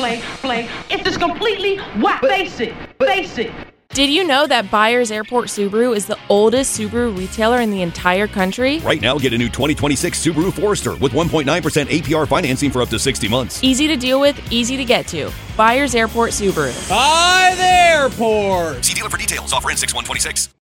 play. It's just completely whack. Basic. Did you know that Byers Airport Subaru is the oldest Subaru retailer in the entire country? Right now, get a new 2026 Subaru Forester with 1.9% APR financing for up to 60 months. Easy to deal with, easy to get to. Byers Airport Subaru. By the airport. See dealer for details. Offer ends 6/1/26.